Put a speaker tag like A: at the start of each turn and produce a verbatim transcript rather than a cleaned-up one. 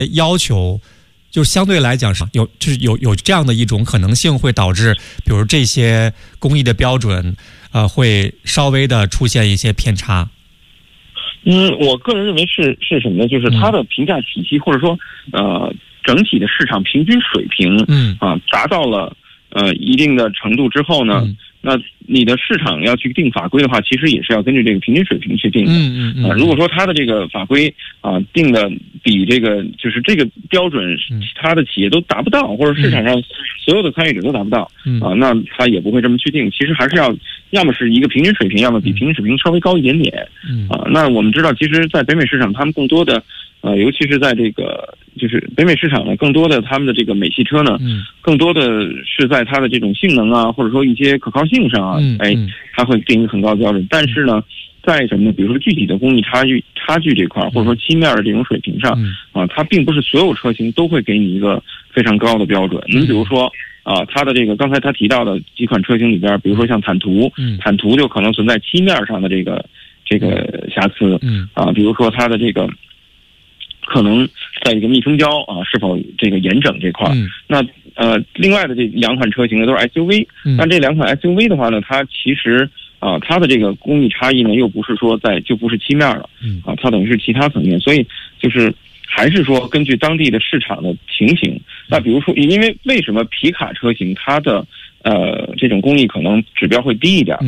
A: 要求，就相对来讲是有就是有有这样的一种可能性，会导致比如这些工艺的标准，呃，会稍微的出现一些偏差。
B: 嗯，我个人认为是是什么呢？就是它的评价体系，或者说呃整体的市场平均水平，嗯啊达到了呃一定的程度之后呢，嗯、那你的市场要去定法规的话，其实也是要根据这个平均水平去定的。嗯嗯嗯、呃。如果说它的这个法规啊、呃、定的比这个就是这个标准，其他的企业都达不到，或者市场上所有的参与者都达不到，嗯、啊，那它也不会这么去定。其实还是要。要么是一个平均水平，要么比平均水平稍微高一点点。嗯啊，那我们知道，其实，在北美市场，他们更多的，呃，尤其是在这个就是北美市场呢，更多的他们的这个美系车呢，嗯，更多的是在它的这种性能啊，或者说一些可靠性上啊，嗯、哎，它会定一个很高的标准。但是呢，在什么呢？比如说具体的工艺差距差距这块，或者说漆面的这种水平上，啊，它并不是所有车型都会给你一个非常高的标准。你比如说。啊，它的这个刚才他提到的几款车型里边，比如说像坦途，嗯，坦途就可能存在漆面上的这个这个瑕疵，嗯，啊，比如说它的这个可能在这个密封胶啊是否这个严整这块，嗯，那呃，另外的这两款车型呢都是 S U V，嗯，但这两款 S U V 的话呢，它其实啊，它的这个工艺差异呢又不是说在就不是漆面了，嗯，啊，它等于是其他层面，所以就是。还是说根据当地的市场的情形，那比如说，因为为什么皮卡车型它的呃这种工艺可能指标会低一点？